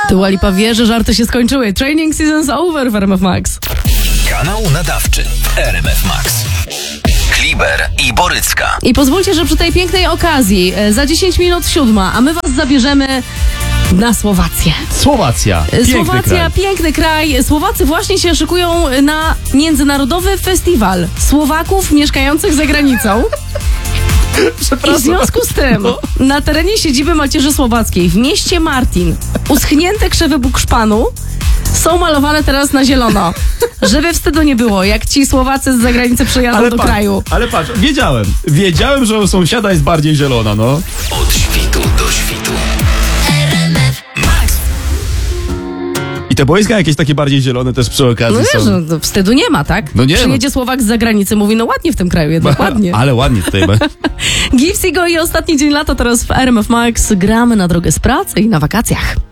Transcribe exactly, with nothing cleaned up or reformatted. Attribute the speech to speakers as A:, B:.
A: Dua Lipa wie, że żarty się skończyły. Training season's over w R M F Max.
B: Kanał nadawczy R M F Max. Kliber i Borycka.
A: I pozwólcie, że przy tej pięknej okazji za dziesięć minut siódma, a my was zabierzemy na Słowację.
C: Słowacja. Piękny
A: Słowacja,
C: kraj.
A: piękny kraj. Słowacy właśnie się szykują na międzynarodowy festiwal Słowaków mieszkających za granicą. I w związku z tym na terenie siedziby Macierzy Słowackiej w mieście Martin uschnięte krzewy bukszpanu są malowane teraz na zielono. Żeby wstydu nie było, jak ci Słowacy z zagranicy przyjadą
C: Ale
A: do
C: patrz,
A: kraju.
C: ale patrz, wiedziałem. Wiedziałem, że u sąsiada jest bardziej zielona, no.
B: Od świtu do świtu.
C: I te boiska jakieś takie bardziej zielone też przy okazji
A: No wiesz,
C: są.
A: no, wstydu nie ma, tak?
C: No nie,
A: Przyjedzie
C: no.
A: Słowak z zagranicy, mówi, no ładnie w tym kraju, jednak ładnie.
C: Ale ładnie tutaj.
A: Gipsy go i ostatni dzień lata teraz w R M F Max. Gramy na drogę z pracy i na wakacjach.